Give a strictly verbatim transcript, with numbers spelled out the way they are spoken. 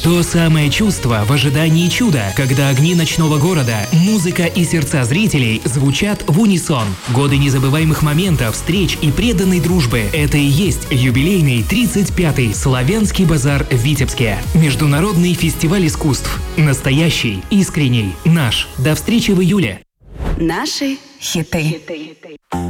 То самое чувство в ожидании чуда, когда огни ночного города, музыка и сердца зрителей звучат в унисон. Годы незабываемых моментов, встреч и преданной дружбы – это и есть юбилейный тридцать пятый Славянский базар в Витебске. Международный фестиваль искусств. Настоящий, искренний, наш. До встречи в июле. Наши хиты.